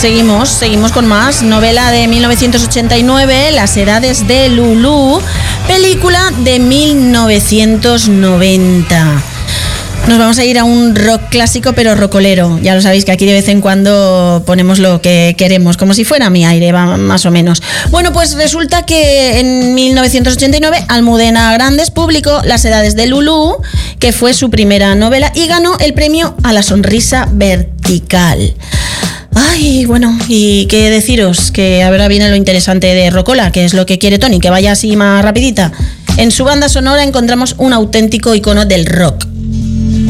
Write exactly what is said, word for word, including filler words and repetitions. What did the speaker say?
seguimos, seguimos con más. Novela de mil novecientos ochenta y nueve, Las edades de Lulú. Película de mil novecientos noventa. Nos vamos a ir a un rock clásico, pero rockolero. Ya lo sabéis que aquí de vez en cuando ponemos lo que queremos, como si fuera mi aire, más o menos. Bueno, pues resulta que en mil novecientos ochenta y nueve Almudena Grandes publicó Las edades de Lulú, que fue su primera novela, y ganó el premio a la sonrisa vertical. Ay, bueno, y qué deciros, que ahora viene lo interesante de Rocola, que es lo que quiere Tony, que vaya así más rapidita. En su banda sonora encontramos un auténtico icono del rock.